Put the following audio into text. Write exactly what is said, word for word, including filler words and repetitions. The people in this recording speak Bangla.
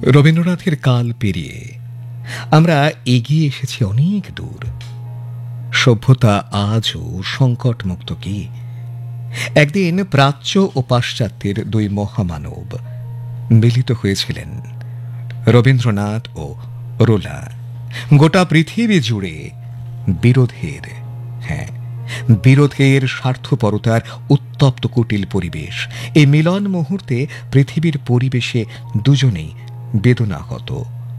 রবীন্দ্রনাথের কাল পেরিয়ে আমরা এগিয়ে এসেছি অনেক দূর। সভ্যতা আজও সংকটমুক্ত কি? একদিন প্রাচ্য ও পাশ্চাত্যের দুই মহামানব মিলিত হয়েছিলেন, রবীন্দ্রনাথ ও রোলা। গোটা পৃথিবী জুড়ে বিরোধের, হ্যাঁ, বিরোধের স্বার্থপরতার উত্তপ্ত কুটিল পরিবেশ। এই মিলন মুহূর্তে পৃথিবীর পরিবেশে দুজনেই বেদনাহত।